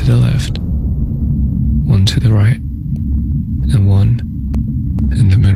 to the left, one to the right, and one in the middle.